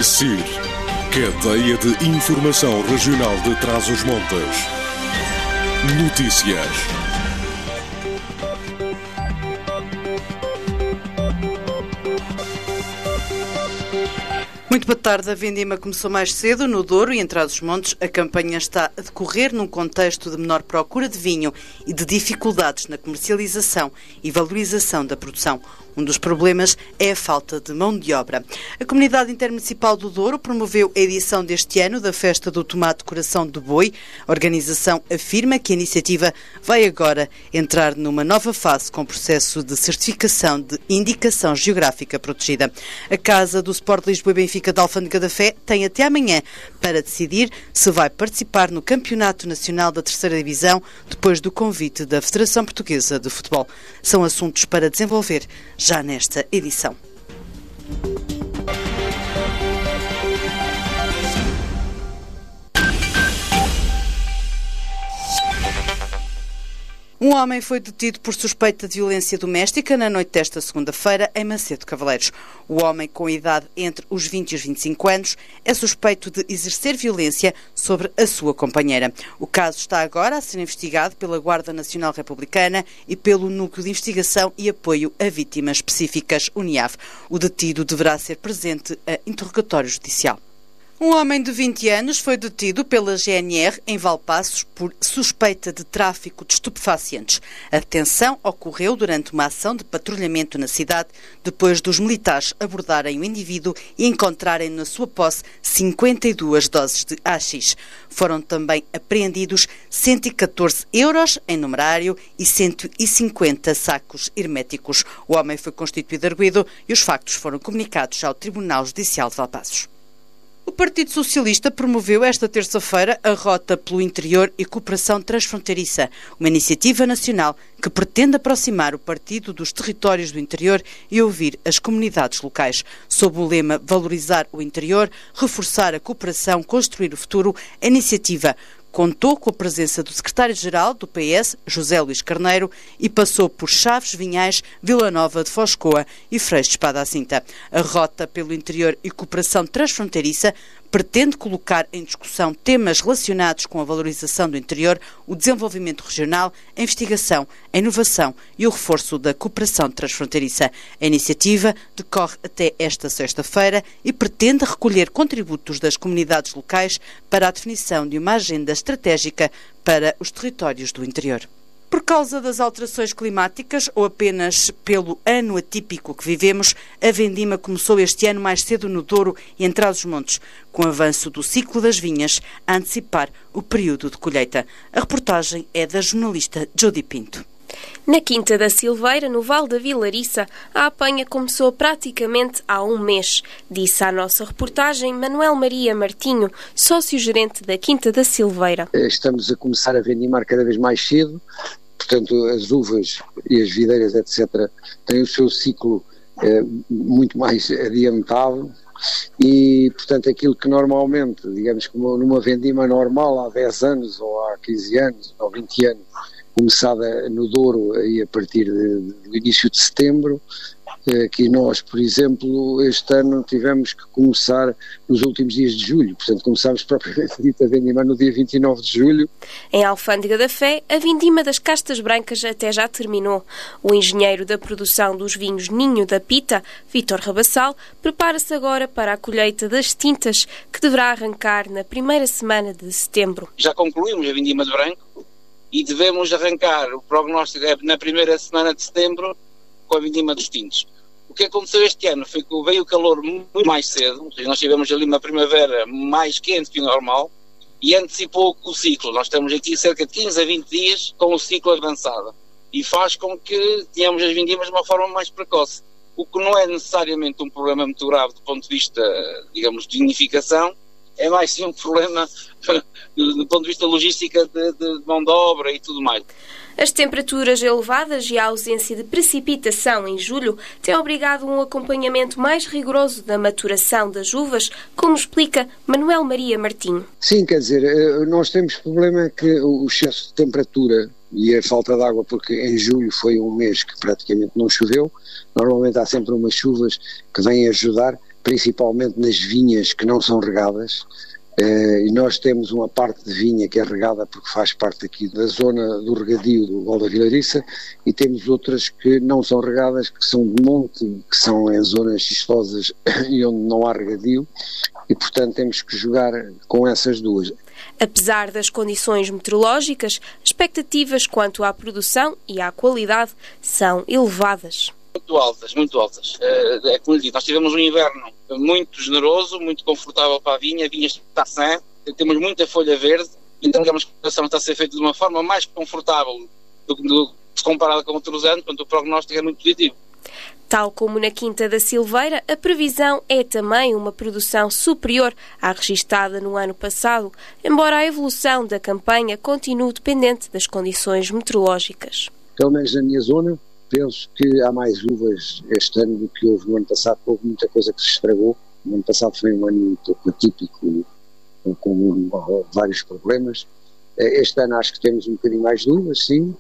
CIR, Cadeia de Informação Regional de Trás-os-Montes. Notícias. Muito boa tarde. A vindima começou mais cedo no Douro e em Trás-os-Montes. A campanha está a decorrer num contexto de menor procura de vinho e de dificuldades na comercialização e valorização da produção. Um dos problemas é a falta de mão de obra. A Comunidade Intermunicipal do Douro promoveu a edição deste ano da Festa do Tomate Coração de Boi. A organização afirma que a iniciativa vai agora entrar numa nova fase com o processo de certificação de indicação geográfica protegida. A Casa do Sport Lisboa e Benfica da Alfândega da Fé tem até amanhã para decidir se vai participar no Campeonato Nacional da Terceira Divisão depois do convite da Federação Portuguesa de Futebol. São assuntos para desenvolver já nesta edição. Um homem foi detido por suspeita de violência doméstica na noite desta segunda-feira em Macedo Cavaleiros. O homem, com idade entre os 20 e os 25 anos, é suspeito de exercer violência sobre a sua companheira. O caso está agora a ser investigado pela Guarda Nacional Republicana e pelo Núcleo de Investigação e Apoio a Vítimas Específicas, UNIAV. O detido deverá ser presente a interrogatório judicial. Um homem de 20 anos foi detido pela GNR em Valpaços por suspeita de tráfico de estupefacientes. A detenção ocorreu durante uma ação de patrulhamento na cidade, depois dos militares abordarem o indivíduo e encontrarem na sua posse 52 doses de haxixe. Foram também apreendidos 114 euros em numerário e 150 sacos herméticos. O homem foi constituído arguido e os factos foram comunicados ao Tribunal Judicial de Valpaços. O Partido Socialista promoveu esta terça-feira a Rota pelo Interior e Cooperação Transfronteiriça, uma iniciativa nacional que pretende aproximar o partido dos territórios do interior e ouvir as comunidades locais. Sob o lema Valorizar o Interior, reforçar a cooperação, construir o futuro, a iniciativa contou com a presença do secretário-geral do PS, José Luís Carneiro, e passou por Chaves, Vinhais, Vila Nova de Foscoa e Freixo de Espada à Cinta. A Rota pelo Interior e Cooperação Transfronteiriça pretende colocar em discussão temas relacionados com a valorização do interior, o desenvolvimento regional, a investigação, a inovação e o reforço da cooperação transfronteiriça. A iniciativa decorre até esta sexta-feira e pretende recolher contributos das comunidades locais para a definição de uma agenda estratégica para os territórios do interior. Por causa das alterações climáticas ou apenas pelo ano atípico que vivemos, a vindima começou este ano mais cedo no Douro e em Trás-os-Montes, com o avanço do ciclo das vinhas a antecipar o período de colheita. A reportagem é da jornalista Jody Pinto. Na Quinta da Silveira, no Vale da Vilariça, a apanha começou praticamente há um mês, disse à nossa reportagem Manuel Maria Martinho, sócio-gerente da Quinta da Silveira. Estamos a começar a vendimar cada vez mais cedo, portanto as uvas e as videiras, etc., têm o seu ciclo muito mais adiantado e, portanto, aquilo que normalmente, digamos, como numa vendima normal há 10 anos ou há 15 anos ou 20 anos, começada no Douro aí a partir do início de setembro, que nós, por exemplo, este ano tivemos que começar nos últimos dias de julho, portanto começámos propriamente dito a vindima no dia 29 de julho. Em Alfândega da Fé, a vindima das castas brancas até já terminou. O engenheiro da produção dos vinhos Ninho da Pita, Vítor Rabassal, prepara-se agora para a colheita das tintas, que deverá arrancar na primeira semana de setembro. Já concluímos a vindima de branco e devemos arrancar, o prognóstico é na primeira semana de setembro, com a vindima dos tintos. O que aconteceu este ano foi que veio o calor muito mais cedo, ou seja, nós tivemos ali uma primavera mais quente que o normal e antecipou o ciclo. Nós estamos aqui cerca de 15 a 20 dias com o ciclo avançado e faz com que tenhamos as vindimas de uma forma mais precoce, o que não é necessariamente um problema muito grave do ponto de vista, digamos, de vinificação, é mais sim um problema do ponto de vista logística de mão de obra e tudo mais. As temperaturas elevadas e a ausência de precipitação em julho têm obrigado um acompanhamento mais rigoroso da maturação das uvas, como explica Manuel Maria Martinho. Sim, quer dizer, nós temos problema que o excesso de temperatura e a falta de água, porque em julho foi um mês que praticamente não choveu. Normalmente há sempre umas chuvas que vêm ajudar, principalmente nas vinhas que não são regadas, e nós temos uma parte de vinha que é regada porque faz parte aqui da zona do regadio do Val da Vilariça, e temos outras que não são regadas, que são de monte, que são em zonas xistosas e onde não há regadio, e portanto temos que jogar com essas duas. Apesar das condições meteorológicas, expectativas quanto à produção e à qualidade são elevadas. Muito altas, muito altas. É como lhe digo, nós tivemos um inverno muito generoso, muito confortável para a vinha está sã, temos muita folha verde, então digamos que a produção está a ser feita de uma forma mais confortável do que se comparada com outros anos, portanto o prognóstico é muito positivo. Tal como na Quinta da Silveira, a previsão é também uma produção superior à registada no ano passado, embora a evolução da campanha continue dependente das condições meteorológicas. Pelo menos na minha zona, penso que há mais uvas este ano do que houve no ano passado. Houve muita coisa que se estragou. O ano passado foi um ano um pouco atípico, com vários problemas. Este ano acho que temos um bocadinho mais de uvas, sim.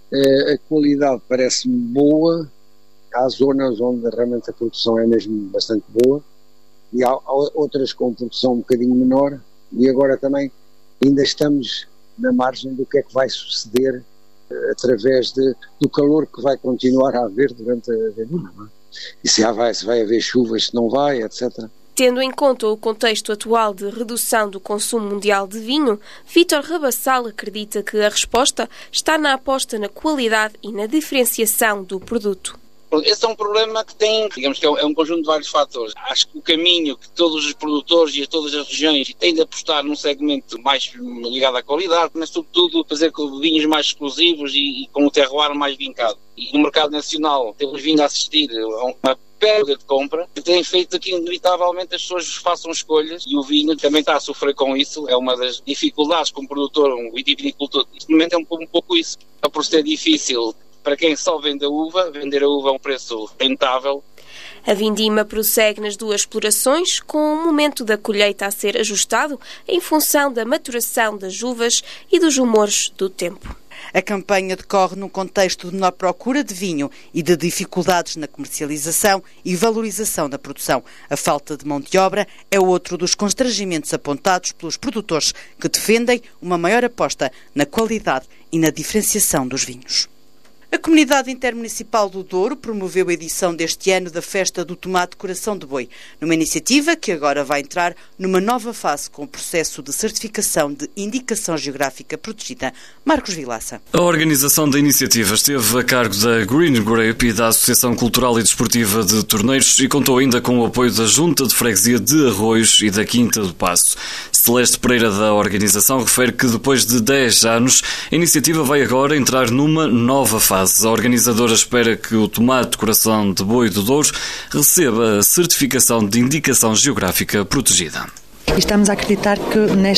A qualidade parece-me boa. Há zonas onde realmente a produção é mesmo bastante boa, e há outras com produção um bocadinho menor, e agora também ainda estamos na margem do que é que vai suceder através do calor que vai continuar a haver durante a vendima, não é? E se vai haver chuvas, se não vai, etc. Tendo em conta o contexto atual de redução do consumo mundial de vinho, Vítor Rabassal acredita que a resposta está na aposta na qualidade e na diferenciação do produto. Esse é um problema que tem, digamos que é um conjunto de vários fatores. Acho que o caminho que todos os produtores e todas as regiões têm de apostar num segmento mais ligado à qualidade, mas sobretudo fazer com vinhos mais exclusivos e com o terroir mais vincado. E no mercado nacional temos vindo a assistir a uma perda de compra que tem feito que inevitavelmente as pessoas façam escolhas, e o vinho também está a sofrer com isso. É uma das dificuldades como produtor, um vitivinicultor. Neste momento é um pouco isso. Por ser difícil para quem só vende a uva, vender a uva a um preço rentável. A vindima prossegue nas duas explorações, com o momento da colheita a ser ajustado em função da maturação das uvas e dos humores do tempo. A campanha decorre num contexto de menor procura de vinho e de dificuldades na comercialização e valorização da produção. A falta de mão de obra é outro dos constrangimentos apontados pelos produtores, que defendem uma maior aposta na qualidade e na diferenciação dos vinhos. A Comunidade Intermunicipal do Douro promoveu a edição deste ano da Festa do Tomate Coração de Boi, numa iniciativa que agora vai entrar numa nova fase com o processo de certificação de indicação geográfica protegida. Marcos Vilaça. A organização da iniciativa esteve a cargo da Green Grape e da Associação Cultural e Desportiva de Torneiros, e contou ainda com o apoio da Junta de Freguesia de Arroios e da Quinta do Paço. Celeste Pereira, da organização, refere que depois de 10 anos, a iniciativa vai agora entrar numa nova fase. A organizadora espera que o tomate coração de boi do Douro receba a certificação de indicação geográfica protegida. Estamos a acreditar que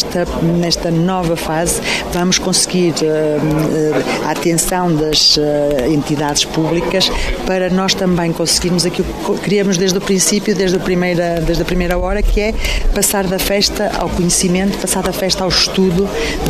nesta nova fase vamos conseguir a atenção das entidades públicas para nós também conseguirmos aquilo que queríamos desde o princípio, desde a primeira hora, que é passar da festa ao conhecimento, passar da festa ao estudo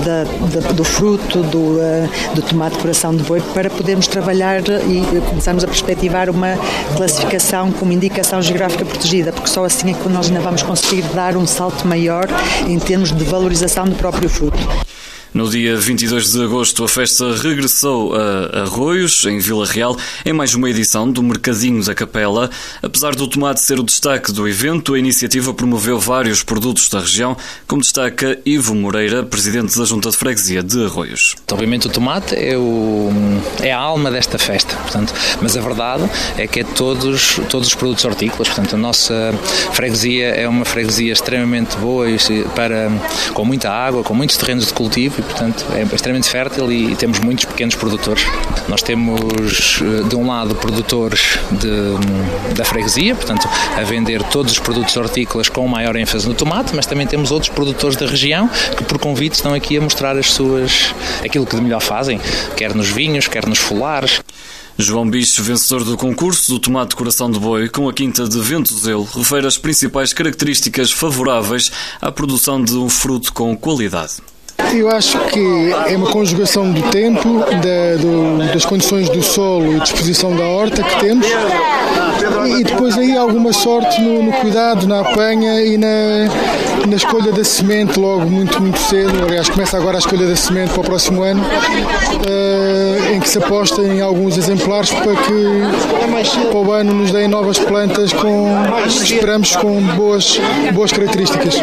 do fruto, do tomate coração de boi, para podermos trabalhar e começarmos a perspectivar uma classificação como indicação geográfica protegida, porque só assim é que nós ainda vamos conseguir dar um salto maior em termos de valorização do próprio fruto. No dia 22 de agosto, a festa regressou a Arroios, em Vila Real, em mais uma edição do Mercadinho da Capela. Apesar do tomate ser o destaque do evento, a iniciativa promoveu vários produtos da região, como destaca Ivo Moreira, presidente da Junta de Freguesia de Arroios. Obviamente o tomate é a alma desta festa, portanto, mas a verdade é que é todos os produtos hortícolas. Portanto, a nossa freguesia é uma freguesia extremamente boa, com muita água, com muitos terrenos de cultivo, portanto é extremamente fértil, e temos muitos pequenos produtores. Nós temos de um lado produtores da freguesia, portanto a vender todos os produtos hortícolas com maior ênfase no tomate, mas também temos outros produtores da região que por convite estão aqui a mostrar aquilo que de melhor fazem, quer nos vinhos, quer nos folares. João Bicho, vencedor do concurso do tomate coração de boi com a Quinta de Ventuzelo, refere as principais características favoráveis à produção de um fruto com qualidade. Eu acho que é uma conjugação do tempo, das condições do solo e disposição da horta que temos, e depois aí alguma sorte no cuidado, na apanha e na escolha da semente logo muito cedo. Aliás, começa agora a escolha da semente para o próximo ano, em que se aposta em alguns exemplares para que para o ano nos deem novas plantas esperamos com boas características.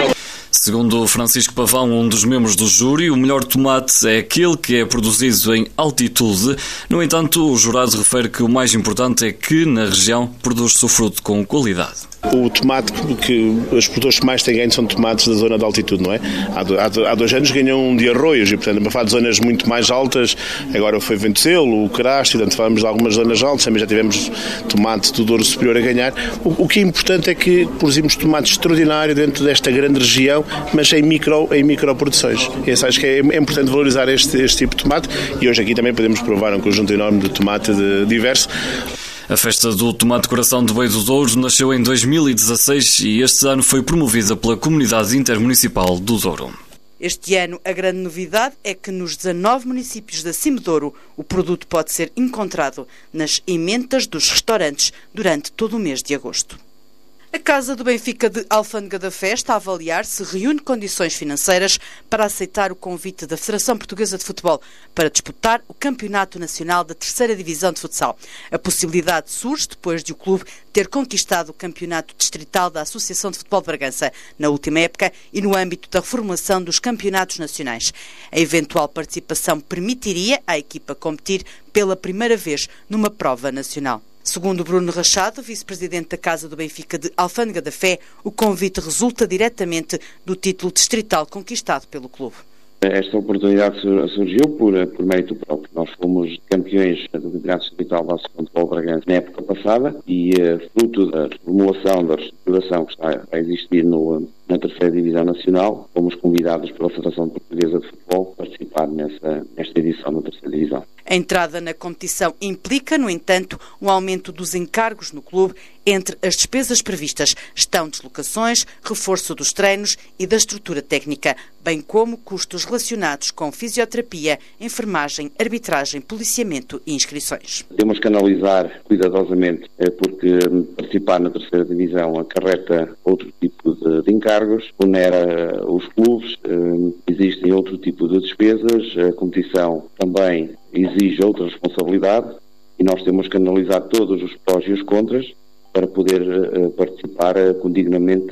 Segundo Francisco Pavão, um dos membros do júri, o melhor tomate é aquele que é produzido em altitude. No entanto, o jurado refere que o mais importante é que, na região, produz-se o fruto com qualidade. O tomate que os produtores que mais têm ganho são tomates da zona de altitude, não é? Há 2 anos ganham de arroios e, portanto, para falar de zonas muito mais altas, agora foi Ventocelo, o Craste, portanto, falamos de algumas zonas altas, também já tivemos tomate do Douro Superior a ganhar. O que é importante é que produzimos tomate extraordinário dentro desta grande região, mas em microproduções. Acho que é importante valorizar este tipo de tomate e hoje aqui também podemos provar um conjunto enorme de tomate diverso. A festa do Tomate Coração de Beio do Douro nasceu em 2016 e este ano foi promovida pela Comunidade Intermunicipal do Douro. Este ano, a grande novidade é que nos 19 municípios da Cime Douro o produto pode ser encontrado nas emendas dos restaurantes durante todo o mês de agosto. A Casa do Benfica de Alfândega da Fé está a avaliar se reúne condições financeiras para aceitar o convite da Federação Portuguesa de Futebol para disputar o Campeonato Nacional da 3ª Divisão de Futsal. A possibilidade surge depois de o clube ter conquistado o Campeonato Distrital da Associação de Futebol de Bragança na última época e no âmbito da reformulação dos campeonatos nacionais. A eventual participação permitiria à equipa competir pela primeira vez numa prova nacional. Segundo Bruno Rachado, vice-presidente da Casa do Benfica de Alfândega da Fé, o convite resulta diretamente do título distrital conquistado pelo clube. Esta oportunidade surgiu por mérito próprio. Nós fomos campeões do Campeonato Distrital da Associação de Futebol de Bragança na época passada e, fruto da reformulação, da reestruturação que está a existir na 3ª Divisão Nacional, fomos convidados pela Federação Portuguesa de Futebol a participar nesta edição da 3ª Divisão. A entrada na competição implica, no entanto, um aumento dos encargos no clube entre as despesas previstas. Estão deslocações, reforço dos treinos e da estrutura técnica, bem como custos relacionados com fisioterapia, enfermagem, arbitragem, policiamento e inscrições. Temos que analisar cuidadosamente, porque participar na 3ª Divisão acarreta outro tipo de encargos, onera os clubes, existem outro tipo de despesas, a competição também exige outra responsabilidade e nós temos que analisar todos os prós e os contras para poder participar condignamente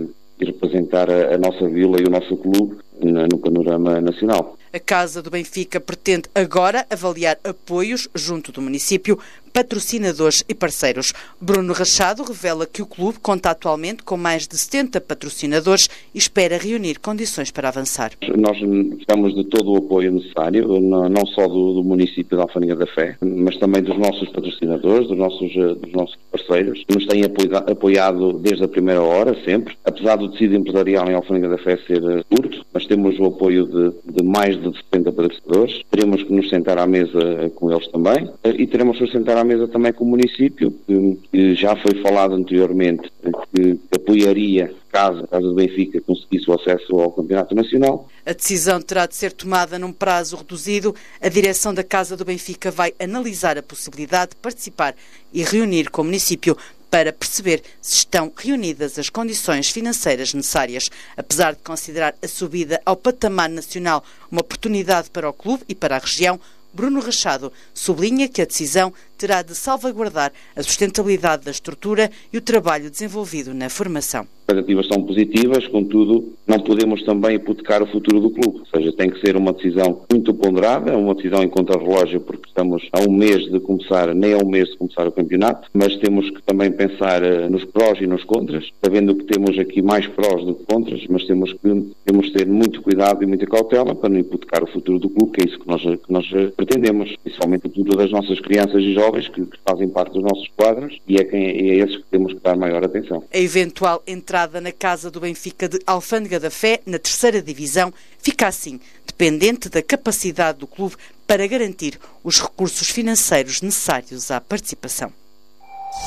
e representar a nossa vila e o nosso clube no panorama nacional. A Casa do Benfica pretende agora avaliar apoios junto do município, patrocinadores e parceiros. Bruno Rachado revela que o clube conta atualmente com mais de 70 patrocinadores e espera reunir condições para avançar. Nós precisamos de todo o apoio necessário, não só do município de Alfândega da Fé, mas também dos nossos patrocinadores, dos nossos parceiros, que nos têm apoiado desde a primeira hora, sempre. Apesar do tecido empresarial em Alfândega da Fé ser curto, mas temos o apoio de mais de 70 patrocinadores. Teremos que nos sentar à mesa com eles também e teremos que nos sentar à mesa também com o município, que já foi falado anteriormente, que apoiaria caso a Casa do Benfica conseguisse o acesso ao Campeonato Nacional. A decisão terá de ser tomada num prazo reduzido. A direção da Casa do Benfica vai analisar a possibilidade de participar e reunir com o município para perceber se estão reunidas as condições financeiras necessárias. Apesar de considerar a subida ao patamar nacional uma oportunidade para o clube e para a região, Bruno Rachado sublinha que a decisão terá de salvaguardar a sustentabilidade da estrutura e o trabalho desenvolvido na formação. As expectativas são positivas, contudo, não podemos também hipotecar o futuro do clube. Ou seja, tem que ser uma decisão muito ponderada, uma decisão em contra-relógio, porque estamos a um mês de começar, nem a um mês de começar o campeonato, mas temos que também pensar nos prós e nos contras, sabendo que temos aqui mais prós do que contras, mas temos que ter muito cuidado e muita cautela para não hipotecar o futuro do clube, que é isso que nós pretendemos, principalmente o futuro das nossas crianças e jovens que fazem parte dos nossos quadros e é esses que temos que dar maior atenção. A eventual entrada na Casa do Benfica de Alfândega da Fé, na 3ª Divisão, fica assim dependente da capacidade do clube para garantir os recursos financeiros necessários à participação.